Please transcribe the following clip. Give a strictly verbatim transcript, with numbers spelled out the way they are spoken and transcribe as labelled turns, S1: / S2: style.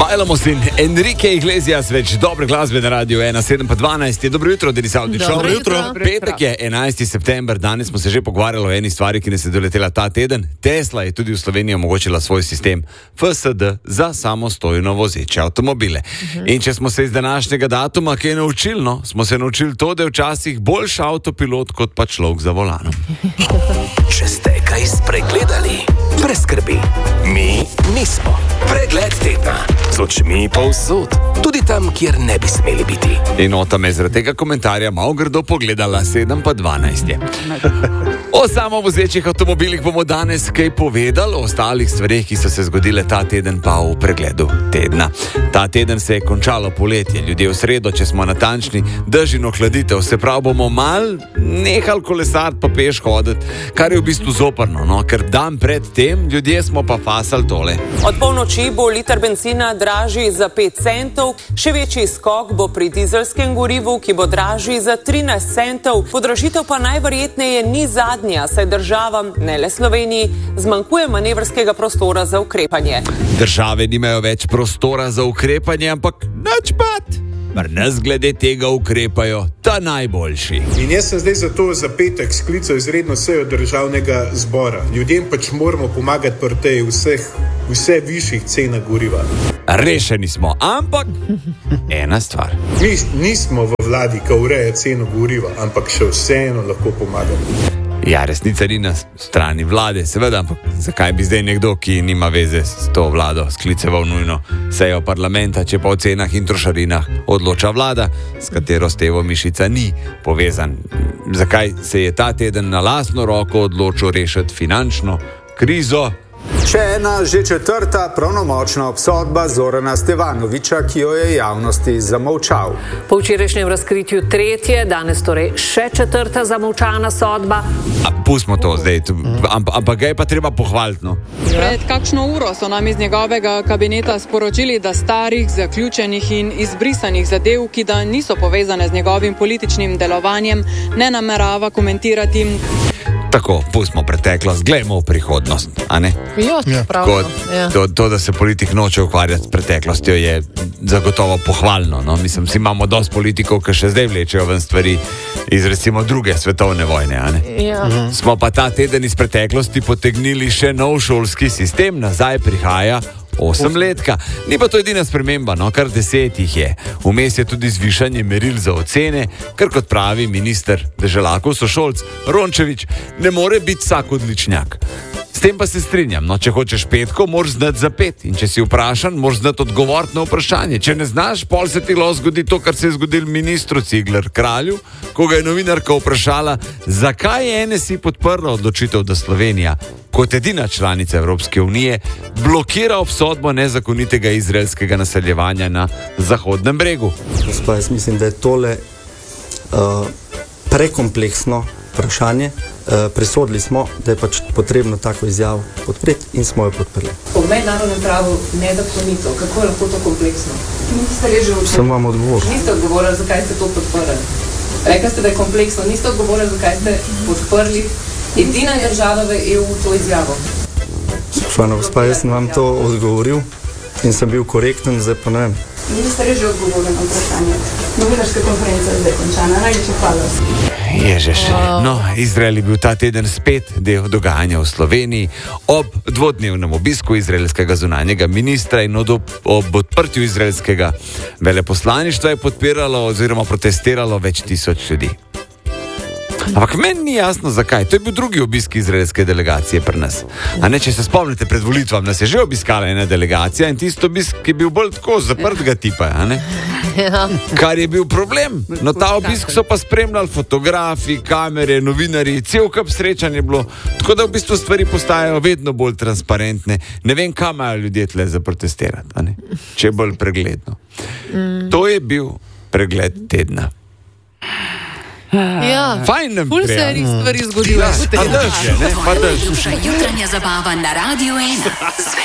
S1: Bailamos in Enrique Iglesias, več dobre glasbe na radiju ena sedem pa dvanajst. Dobro jutro, Denis Avdić.
S2: Dobro jutro.
S1: Petek je enajsti september, danes smo se že pogovarjali o eni stvari, ki nas je doletela ta teden. Tesla je tudi v Sloveniji omogočila svoj sistem F S D za samostojno vozeče avtomobile. Uh-huh. In če smo se iz današnjega datuma kaj naučili, no, smo se naučili to, da je včasih boljši avtopilot kot pa človek za volanom.
S3: Če ste kaj spregledali, brez skrbi, mi nismo. Pregled tedna z očmi povsod, tudi tam, kjer ne bi smeli biti.
S1: In Ota me zaradi tega komentarja malo grdo pogledala, sedem pa dvanajst je. O samovozečih avtomobilih bomo danes kaj povedali, o ostalih stvareh, ki so se zgodile ta teden, pa v pregledu tedna. Ta teden se je končalo poletje, ljudje v sredo, če smo natančni, dež in ohladitev, se pravi bomo mal nehali kolesariti pa peš hoditi, kar je v bistvu zoprno, no, ker dan pred tem ljudje smo pa fasali tole.
S4: Od polnoči bo liter benzina dražji za pet centov, še večji skok bo pri dizelskem gorivu, ki bo dražji za trinajst centov. Podražitev pa najverjetneje ni zadnja, saj državam, ne le Sloveniji, zmanjkuje manevrskega prostora za ukrepanje.
S1: Države nimajo več prostora za ukrepanje, ampak nič pat. Mar nas glede tega ukrepajo ta najboljši.
S5: In jaz sem zdaj zato za petek sklical izredno sejo državnega zbora. Ljudem pač moramo pomagati pri tej vseh, vse višjih cenah goriva.
S1: Rešeni smo, ampak ena stvar.
S5: Mi nismo v vladi, ki ureja ceno goriva, ampak še vseeno lahko pomagamo.
S1: Ja, resnica ni na strani vlade, seveda, ampak zakaj bi zdaj nekdo, ki nima veze s to vlado, skliceval nujno sejo parlamenta, če pa o cenah in trošarinah odloča vlada, s katero Stevo Mišica ni povezan. Zakaj se je ta teden na lastno roko odločil rešiti finančno krizo?
S6: Še ena že četrta pravnomočna obsodba Zorana Stevanovića, ki jo je javnosti zamolčal.
S2: Po včerajšnjem razkritju tretje, danes torej še četrta zamolčana sodba.
S1: A, pustimo to zdaj, ampak amp, ga je pa treba pohvaliti, no.
S7: Pred kakšno uro so nam iz njegovega kabineta sporočili, da starih, zaključenih in izbrisanih zadev, ki da niso povezane z njegovim političnim delovanjem, ne namerava komentirati.
S1: Tako, pustimo preteklost, gledamo v prihodnost, a ne?
S2: Jo, pravno. Ja.
S1: To, to, da se politik noče ukvarjati s preteklostjo, je zagotovo pohvalno, no? Mislim, si imamo dosti politikov, ki še zdaj vlečejo ven stvari iz recimo druge svetovne vojne, a ne?
S2: Ja.
S1: Mhm. Smo pa ta teden iz preteklosti potegnili še nov šolski sistem, nazaj prihaja osemletka. Ni pa to edina sprememba, no, kar deset jih je. Vmes je tudi zvišanje meril za ocene, ker kot pravi minister Deželakov Sošolc, Rončević ne more biti vsak odličnjak. S tem pa se strinjam, no, če hočeš petko, moraš znati za pet. In če si vprašan, moraš znati odgovoriti na vprašanje. Če ne znaš, pol se ti lahko zgodi to, kar se je zgodil ministru Cigler Kralju, ko ga je novinarka vprašala, zakaj je N S I podprla odločitev, da Slovenija kot edina članica Evropske unije blokira obsodbo nezakonitega izraelskega naseljevanja na Zahodnem bregu.
S8: Gospa, jaz mislim, da je tole uh, prekompleksno vprašanje. Uh, presodili smo, da je pač potrebno tako izjavo podpreti in smo jo podprli.
S9: Po mednarodnem pravu nezakonito, kako je lahko to kompleksno? Niste že učili?
S8: Sem vam odgovoril.
S9: Niste odgovorili, zakaj ste to podprli. Rekli ste, da je kompleksno, niste odgovorili, zakaj ste podprli edina država v E U to izjavo.
S8: Spoštovana gospa, jaz sem vam to odgovoril in sem bil korekten, zdaj pa ne vem.
S9: Niste že odgovorili na vprašanje. Novinarska konferenca je zdaj končana. Najlepša hvala.
S1: Ježeš. No, Izrael je bil ta teden spet del dogajanja v Sloveniji. Ob dvodnevnem obisku izraelskega zunanjega ministra in od, ob odprtju izraelskega veleposlaništva je podpiralo oziroma protestiralo več tisoč ljudi. Ampak meni ni jasno, zakaj. To je bil drugi obisk izraelske delegacije pri nas. A ne, če se spomnite, pred volitvami nas je že obiskala ena delegacija in tisto obisk je bil bolj tako zaprtega tipa, a ne?
S2: Ja.
S1: Kar je bil problem. No, ta obisk so pa spremljali fotografi, kamere, novinari, cel kup srečanj je bilo. Tako da v bistvu stvari postajajo vedno bolj transparentne. Ne vem, kam imajo ljudje tle za protestirati, a ne? Če je bolj pregledno. Mm. To je bil pregled tedna.
S2: Ja,
S1: fajn nam
S2: ful
S1: gre.
S2: se je res stvari zgodilo.
S1: Ja, pa drž je, ne? Pa drž.
S10: Jutranja zabava na Radiu ena.